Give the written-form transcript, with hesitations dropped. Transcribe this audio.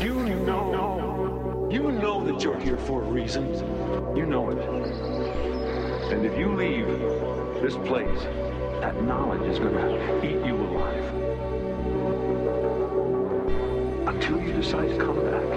You know that you're here for a reason. You know it. And if you leave this place, that knowledge is going to eat you alive. Until you decide to come back.